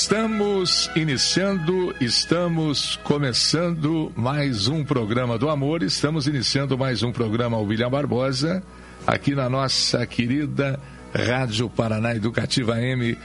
Estamos começando mais um programa do amor, estamos iniciando mais um programa William Barbosa, aqui na nossa querida Rádio Paraná Educativa AM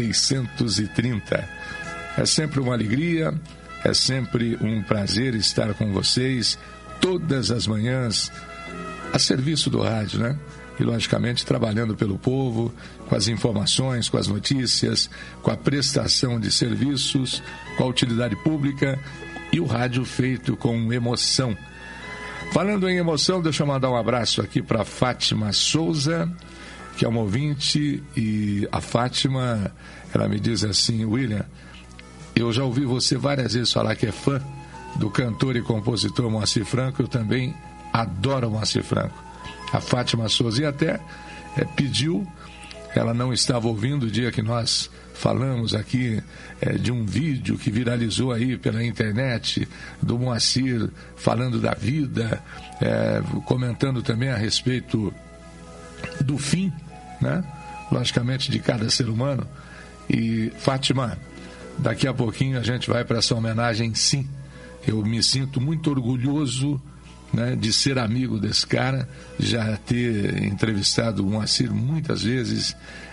630. É sempre uma alegria, é sempre um prazer estar com vocês todas as manhãs a serviço do rádio, né? E, logicamente, trabalhando pelo povo, com as informações, com as notícias, com a prestação de serviços, com a utilidade pública e o rádio feito com emoção. Falando em emoção, deixa eu mandar um abraço aqui para Fátima Souza, que é uma ouvinte, e a Fátima, ela me diz assim: William, eu já ouvi você várias vezes falar que é fã do cantor e compositor Moacir Franco, eu também adoro o Moacir Franco. A Fátima Souza, e até pediu, ela não estava ouvindo o dia que nós falamos aqui de um vídeo que viralizou aí pela internet, do Moacir falando da vida, comentando também a respeito do fim, né? Logicamente, de cada ser humano. E, Fátima, daqui a pouquinho a gente vai para essa homenagem, sim. Eu me sinto muito orgulhoso, né, de ser amigo desse cara, já ter entrevistado o Moacir muitas vezes.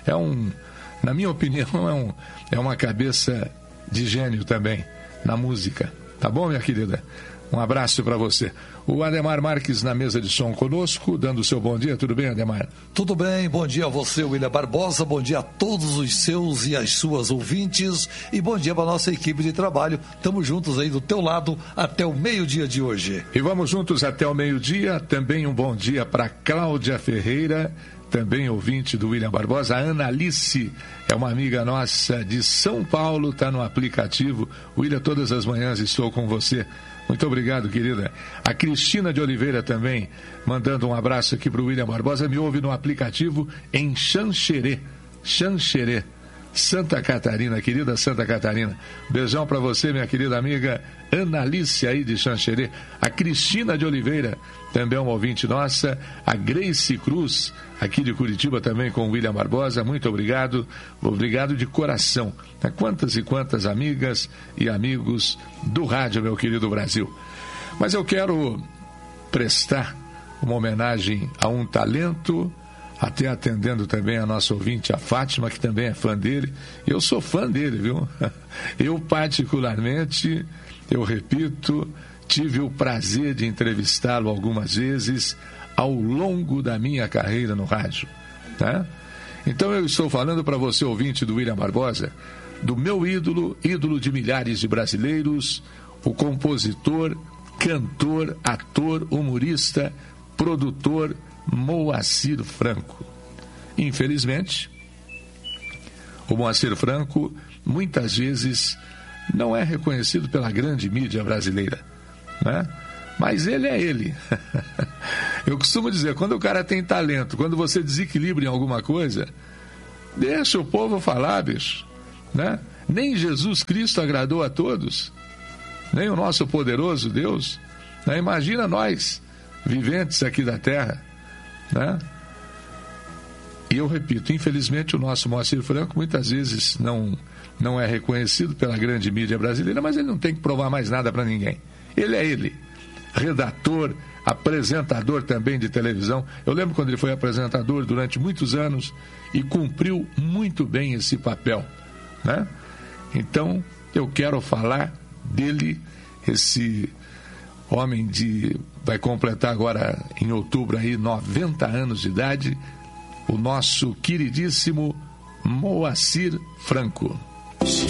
Na minha opinião, é uma cabeça de gênio também na música. Tá bom, minha querida? Um abraço para você. O Ademar Marques na mesa de som conosco, dando o seu bom dia. Tudo bem, Ademar? Tudo bem, bom dia a você, William Barbosa, bom dia a todos os seus e as suas ouvintes e bom dia para a nossa equipe de trabalho. Estamos juntos aí do teu lado até o meio-dia de hoje. E vamos juntos até o meio-dia. Também um bom dia para Cláudia Ferreira, também ouvinte do William Barbosa. A Ana Alice é uma amiga nossa de São Paulo, está no aplicativo. William, todas as manhãs estou com você. Muito obrigado, querida. A Cristina de Oliveira também, mandando um abraço aqui para o William Barbosa, me ouve no aplicativo em Xanxerê, Santa Catarina, querida Santa Catarina. Beijão para você, minha querida amiga Ana Alice aí de Xanxerê. A Cristina de Oliveira, também uma ouvinte nossa. A Grace Cruz, aqui de Curitiba também com o William Barbosa. Muito obrigado, obrigado de coração. Quantas e quantas amigas e amigos do rádio, meu querido Brasil. Mas eu quero prestar uma homenagem a um talento, até atendendo também a nossa ouvinte, a Fátima, que também é fã dele. Eu sou fã dele, viu? Eu particularmente, eu repito, tive o prazer de entrevistá-lo algumas vezes ao longo da minha carreira no rádio, né? Então eu estou falando para você, ouvinte do William Barbosa, do meu ídolo de milhares de brasileiros, o compositor, cantor, ator, humorista, produtor Moacir Franco. Infelizmente, o Moacir Franco muitas vezes não é reconhecido pela grande mídia brasileira, né? Mas ele é ele. Eu costumo dizer, quando o cara tem talento, quando você desequilibra em alguma coisa, deixa o povo falar, bicho, né? Nem Jesus Cristo agradou a todos, nem o nosso poderoso Deus, né? Imagina nós, viventes aqui da terra, né? E eu repito, infelizmente o nosso Moacir Franco muitas vezes não é reconhecido pela grande mídia brasileira, mas ele não tem que provar mais nada para ninguém. Ele é ele, redator, apresentador também de televisão. Eu lembro quando ele foi apresentador durante muitos anos e cumpriu muito bem esse papel, né? Então eu quero falar dele, esse homem vai completar agora em outubro aí 90 anos de idade, o nosso queridíssimo Moacir Franco.